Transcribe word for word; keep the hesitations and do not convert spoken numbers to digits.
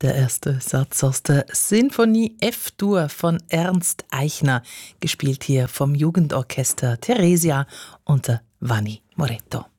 Der erste Satz aus der Sinfonie F-Dur von Ernst Eichner, gespielt hier vom Jugendorchester Theresia unter Vanni Moretto.